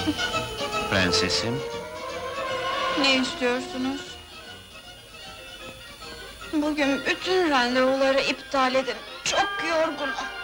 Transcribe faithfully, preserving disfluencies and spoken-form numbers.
Prensesim, Ne istiyorsunuz? Bugün bütün randevuları iptal edin. Çok yorgunum.